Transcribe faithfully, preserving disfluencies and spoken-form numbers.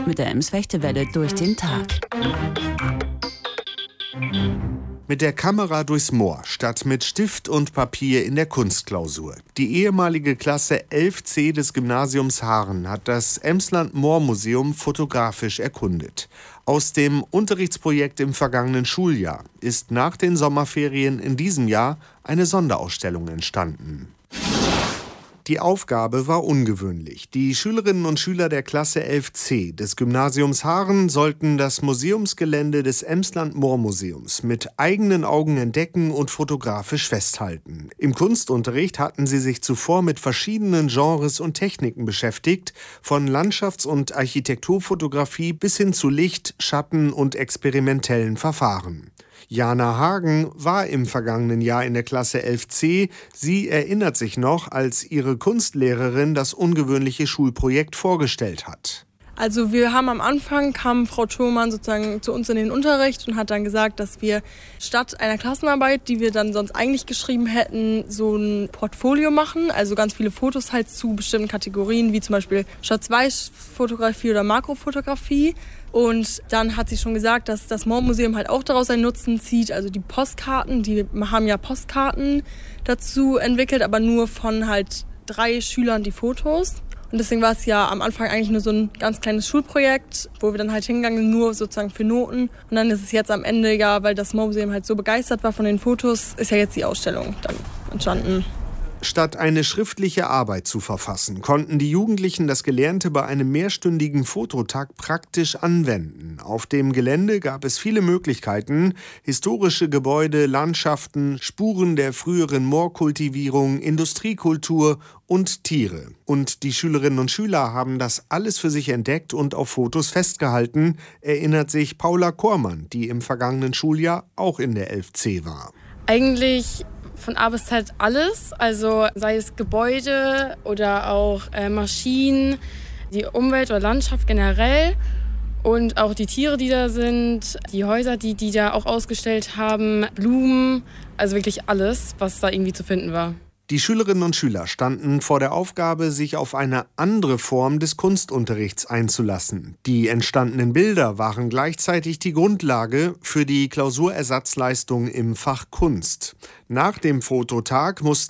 mit der Ems-Fechtewelle durch den Tag. Mit der Kamera durchs Moor statt mit Stift und Papier in der Kunstklausur. Die ehemalige Klasse elf C des Gymnasiums Haaren hat das Emsland-Moor-Museum fotografisch erkundet. Aus dem Unterrichtsprojekt im vergangenen Schuljahr ist nach den Sommerferien in diesem Jahr eine Sonderausstellung entstanden. Die Aufgabe war ungewöhnlich. Die Schülerinnen und Schüler der Klasse elf C des Gymnasiums Haaren sollten das Museumsgelände des Emsland-Moor-Museums mit eigenen Augen entdecken und fotografisch festhalten. Im Kunstunterricht hatten sie sich zuvor mit verschiedenen Genres und Techniken beschäftigt, von Landschafts- und Architekturfotografie bis hin zu Licht-, Schatten- und experimentellen Verfahren. Jana Hagen war im vergangenen Jahr in der Klasse elf C. Sie erinnert sich noch, als ihre Kunstlehrerin das ungewöhnliche Schulprojekt vorgestellt hat. Also wir haben am Anfang, kam Frau Thurmann sozusagen zu uns in den Unterricht und hat dann gesagt, dass wir statt einer Klassenarbeit, die wir dann sonst eigentlich geschrieben hätten, so ein Portfolio machen. Also ganz viele Fotos halt zu bestimmten Kategorien, wie zum Beispiel Schwarz-Weiß-Fotografie oder Makrofotografie. Und dann hat sie schon gesagt, dass das Moor-Museum halt auch daraus einen Nutzen zieht. Also die Postkarten, die haben ja Postkarten dazu entwickelt, aber nur von halt drei Schülern die Fotos. Und deswegen war es ja am Anfang eigentlich nur so ein ganz kleines Schulprojekt, wo wir dann halt hingegangen sind, nur sozusagen für Noten. Und dann ist es jetzt am Ende ja, weil das Moor-Museum halt so begeistert war von den Fotos, ist ja jetzt die Ausstellung dann entstanden. Statt eine schriftliche Arbeit zu verfassen, konnten die Jugendlichen das Gelernte bei einem mehrstündigen Fototag praktisch anwenden. Auf dem Gelände gab es viele Möglichkeiten: historische Gebäude, Landschaften, Spuren der früheren Moorkultivierung, Industriekultur und Tiere. Und die Schülerinnen und Schüler haben das alles für sich entdeckt und auf Fotos festgehalten, erinnert sich Paula Kormann, die im vergangenen Schuljahr auch in der elf C war. Eigentlich von A bis Z alles, also sei es Gebäude oder auch äh, Maschinen, die Umwelt oder Landschaft generell und auch die Tiere, die da sind, die Häuser, die die da auch ausgestellt haben, Blumen, also wirklich alles, was da irgendwie zu finden war. Die Schülerinnen und Schüler standen vor der Aufgabe, sich auf eine andere Form des Kunstunterrichts einzulassen. Die entstandenen Bilder waren gleichzeitig die Grundlage für die Klausurersatzleistung im Fach Kunst. Nach dem Fototag mussten